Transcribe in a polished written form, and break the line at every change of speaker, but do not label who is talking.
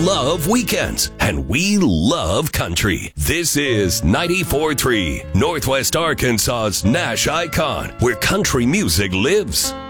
love weekends, and we love country. This is 94.3, Northwest Arkansas's Nash Icon, where country music lives.